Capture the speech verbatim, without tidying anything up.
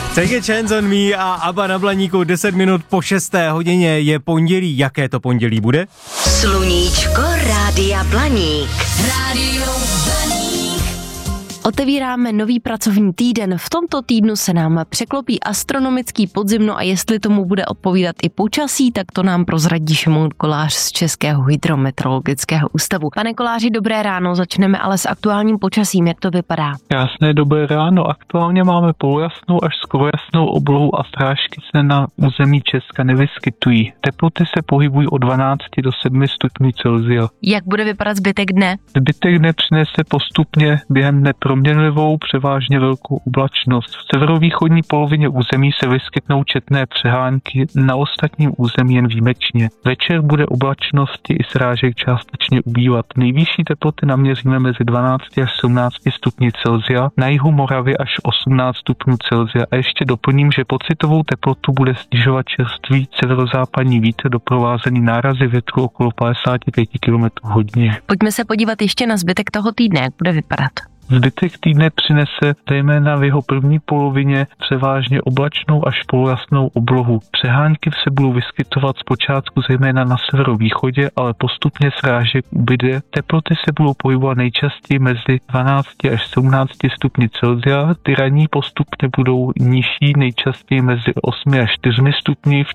Take a chance on me a ABBA na Blaníku. Deset minut po šesté hodině je pondělí. Jaké to pondělí bude? Sluníčko Rádia Blaník. Rádio Blaník. Otevíráme nový pracovní týden. V tomto týdnu se nám překlopí astronomický podzim, a jestli tomu bude odpovídat i počasí, tak to nám prozradí Šimon Kolář z Českého hydrometeorologického ústavu. Pane Koláři, dobré ráno, začneme ale s aktuálním počasím, jak to vypadá? Krásné dobré ráno, aktuálně máme polojasnou až skoro jasnou oblohu a srážky se na území Česka nevyskytují. Teploty se pohybují od dvanáct do sedmi stupňů Celsia. Jak bude vypadat zbytek dne? Zbytek dne přinese postupně během dne proměnlivou, převážně velkou oblačnost. V severovýchodní polovině území se vyskytnou četné přehánky, na ostatním území jen výjimečně. Večer bude oblačnosti i srážek částečně ubývat. Nejvyšší teploty naměříme mezi dvanáct až sedmnáct stupni Celsia, na jihu Moravy až osmnáct stupňů Celsia. A ještě doplním, že pocitovou teplotu bude snižovat čerstvý severozápadní vítr doprovázený nárazy větru okolo padesát pět kilometrů hodně. Pojďme se podívat ještě na zbytek toho týdne, jak bude vypadat. Zbytek týdne přinese zejména v jeho první polovině převážně oblačnou až polojasnou oblohu. Přehánky se budou vyskytovat zpočátku zejména na severovýchodě, ale postupně srážek ubyde. Teploty se budou pohybovat nejčastěji mezi dvanáct až sedmnáct stupni Celsia. Ty ranní postupně budou nižší, nejčastěji mezi osmi až čtyřmi stupni. V